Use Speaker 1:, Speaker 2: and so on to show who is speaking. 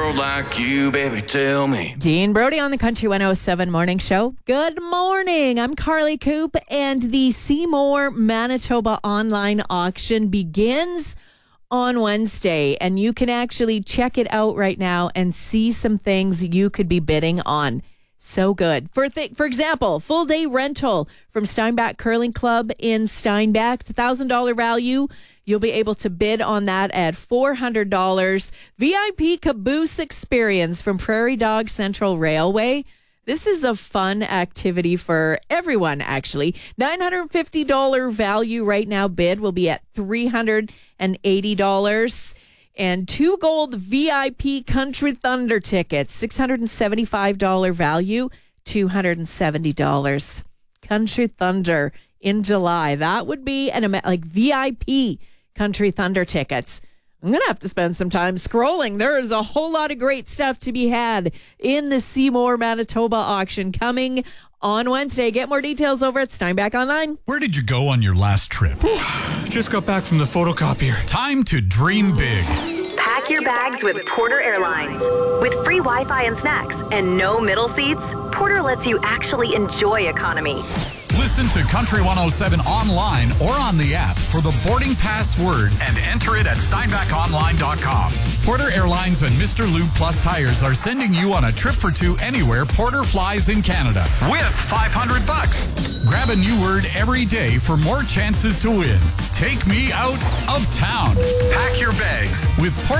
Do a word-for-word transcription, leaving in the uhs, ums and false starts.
Speaker 1: world like you, baby, tell me.
Speaker 2: Dean Brody on the Country one oh seven Morning Show. Good morning. I'm Carly Coop, and the Seymour, Manitoba online auction begins on Wednesday, and you can actually check it out right now and see some things you could be bidding on. So good. For th- for example, full day rental from Steinbach Curling Club in Steinbach, one thousand dollars value. You'll be able to bid on that at four hundred dollars. V I P caboose experience from Prairie Dog Central Railway. This is a fun activity for everyone, actually. nine hundred fifty dollars value right now. Bid will be at three hundred eighty dollars. And two gold V I P Country Thunder tickets, six hundred seventy-five dollars value, two hundred seventy dollars. Country Thunder in July. That would be an like V I P Country Thunder tickets. I'm going to have to spend some time scrolling. There is a whole lot of great stuff to be had in the Seymour, Manitoba auction coming on Wednesday. Get more details over at Steinbach Online.
Speaker 3: Where did you go on your last trip?
Speaker 4: Just got back from the photocopier.
Speaker 3: Time to dream big.
Speaker 5: Pack your bags with Porter Airlines. With free Wi-Fi and snacks and no middle seats, Porter lets you actually enjoy economy.
Speaker 3: Listen to Country one oh seven online or on the app for the boarding pass word and enter it at steinbach online dot com. Porter Airlines and Mister Lube Plus Tires are sending you on a trip for two anywhere Porter flies in Canada with five hundred bucks. Grab a new word every day for more chances to win. Take me out of town. Pack your bags with Porter